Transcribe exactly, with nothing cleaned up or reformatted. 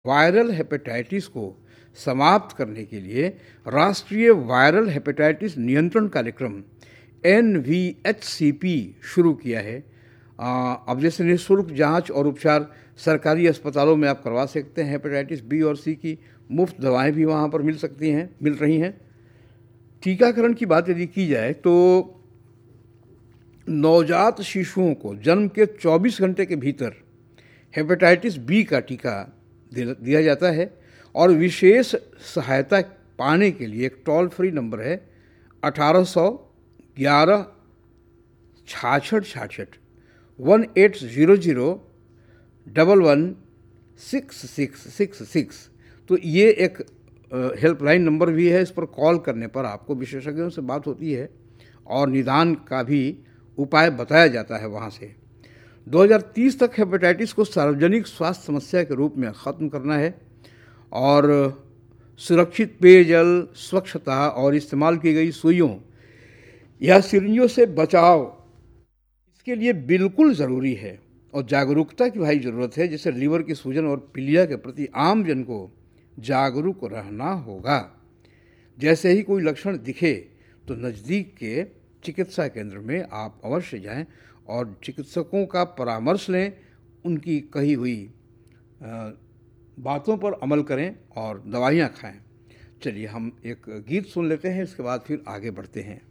Viral hepatitis को समाप्त करने के लिए राष्ट्रीय वायरल हेपेटाइटिस नियंत्रण कार्यक्रम N V H C P शुरू किया है। आ, अब जैसे निःशुल्क जांच और उपचार सरकारी अस्पतालों में आप करवा सकते हैं। हेपेटाइटिस बी और सी की मुफ्त दवाएं भी वहां पर मिल सकती हैं, मिल रही हैं। टीकाकरण की बात यदि की जाए तो नवजात शिशुओं को जन्म के चौबीस घंटे के भीतर हेपेटाइटिस बी का टीका दिया जाता है और विशेष सहायता पाने के लिए एक टोल फ्री नंबर है अठारह सौ ग्यारह छाछठ छाछठ one eight zero zero double one six six six six. तो ये एक हेल्पलाइन नंबर भी है। इस पर कॉल करने पर आपको विशेषज्ञों से बात होती है और निदान का भी उपाय बताया जाता है वहाँ से। दो हज़ार तीस तक हेपेटाइटिस को सार्वजनिक स्वास्थ्य समस्या के रूप में ख़त्म करना है और सुरक्षित पेयजल, स्वच्छता और इस्तेमाल की गई सुइयों या सिरिंजों से बचाव इसके लिए बिल्कुल ज़रूरी है और जागरूकता की भाई ज़रूरत है। जैसे लीवर की सूजन और पीलिया के प्रति आम जन को जागरूक रहना होगा। जैसे ही कोई लक्षण दिखे तो नज़दीक के चिकित्सा केंद्र में आप अवश्य जाएं और चिकित्सकों का परामर्श लें, उनकी कही हुई बातों पर अमल करें और दवाइयाँ खाएं। चलिए हम एक गीत सुन लेते हैं, इसके बाद फिर आगे बढ़ते हैं।